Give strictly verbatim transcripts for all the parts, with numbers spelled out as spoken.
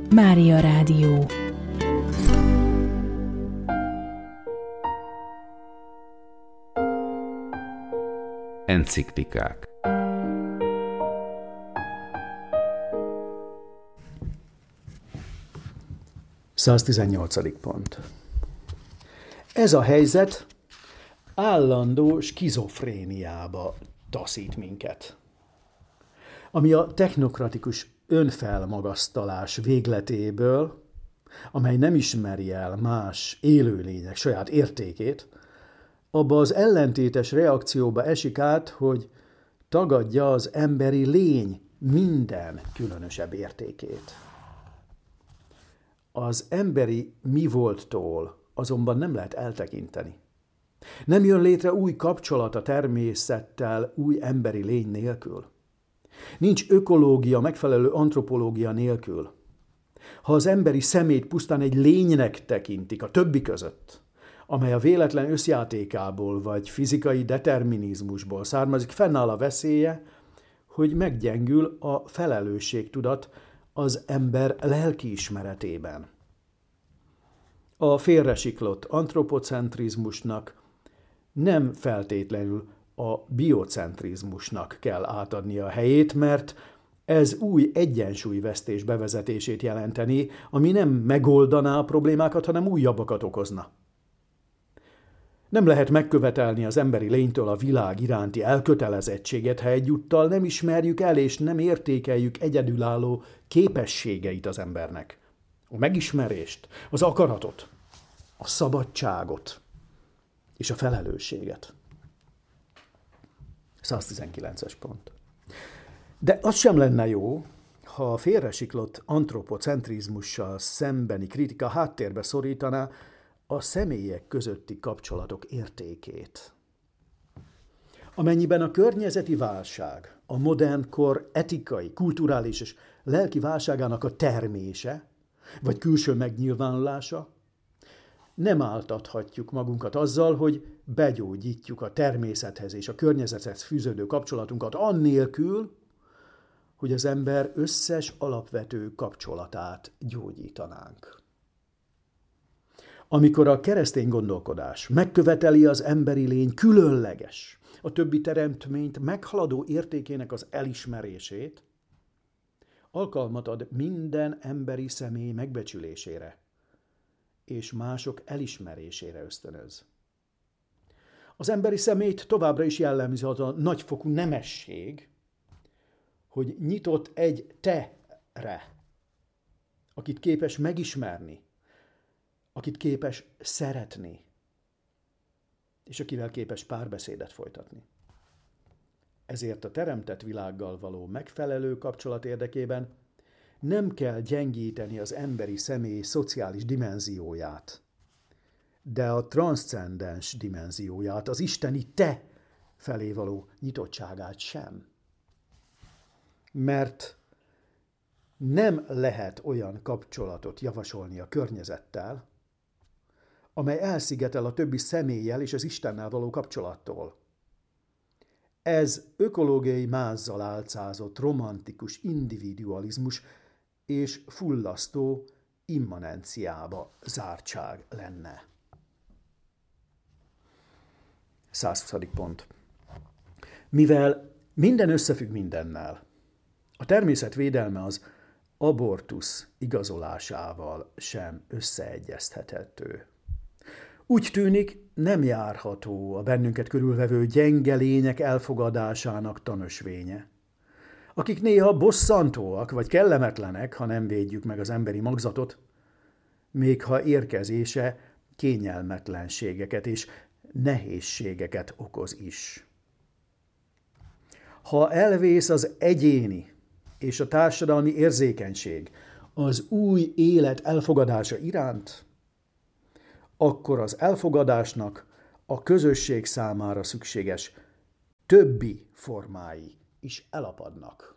Mária Rádió. Enciklikák. száztizennyolcadik pont. Ez a helyzet állandó skizofréniába taszít minket, ami a technokratikus önfelmagasztalás végletéből, amely nem ismeri el más élőlények saját értékét, abba az ellentétes reakcióba esik át, hogy tagadja az emberi lény minden különösebb értékét. Az emberi mi volttól azonban nem lehet eltekinteni. Nem jön létre új kapcsolat a természettel új emberi lény nélkül. Nincs ökológia megfelelő antropológia nélkül. Ha az emberi szemét pusztán egy lénynek tekintik a többi között, amely a véletlen összjátékából vagy fizikai determinizmusból származik, fennáll a veszélye, hogy meggyengül a felelősségtudat az ember lelkiismeretében. A félresiklott antropocentrizmusnak nem feltétlenül a biocentrizmusnak kell átadni a helyét, mert ez új egyensúlyvesztés bevezetését jelenteni, ami nem megoldaná a problémákat, hanem újabbakat okozna. Nem lehet megkövetelni az emberi lénytől a világ iránti elkötelezettséget, ha egyúttal nem ismerjük el és nem értékeljük egyedülálló képességeit az embernek. A megismerést, az akaratot, a szabadságot és a felelősséget. száztizenkilences pont. De az sem lenne jó, ha a félresiklott antropocentrizmussal szembeni kritika háttérbe szorítaná a személyek közötti kapcsolatok értékét. Amennyiben a környezeti válság a modern kor etikai, kulturális és lelki válságának a termése, vagy külső megnyilvánulása, nem áltathatjuk magunkat azzal, hogy begyógyítjuk a természethez és a környezethez fűződő kapcsolatunkat annélkül, hogy az ember összes alapvető kapcsolatát gyógyítanánk. Amikor a keresztény gondolkodás megköveteli az emberi lény különleges, a többi teremtményt meghaladó értékének az elismerését, alkalmat ad minden emberi személy megbecsülésére és mások elismerésére ösztönöz. Az emberi személyt továbbra is jellemzi az a nagyfokú nemesség, hogy nyitott egy te-re, akit képes megismerni, akit képes szeretni, és akivel képes párbeszédet folytatni. Ezért a teremtett világgal való megfelelő kapcsolat érdekében nem kell gyengíteni az emberi személy szociális dimenzióját, de a transzcendens dimenzióját, az isteni te felé való nyitottságát sem. Mert nem lehet olyan kapcsolatot javasolni a környezettel, amely elszigetel a többi személlyel és az Istennel való kapcsolattól. Ez ökológiai mázzal álcázott romantikus individualizmus és fullasztó immanenciába zártság lenne. százhuszadik pont. Mivel minden összefügg mindennel, a természet védelme az abortusz igazolásával sem összeegyeztethető. Úgy tűnik, nem járható a bennünket körülvevő gyenge lények elfogadásának tanösvénye, akik néha bosszantóak vagy kellemetlenek, ha nem védjük meg az emberi magzatot, még ha érkezése kényelmetlenségeket és nehézségeket okoz is. Ha elvész az egyéni és a társadalmi érzékenység az új élet elfogadása iránt, akkor az elfogadásnak a közösség számára szükséges többi formái is elapadnak.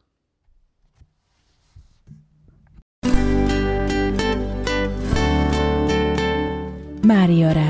Mária Rádió.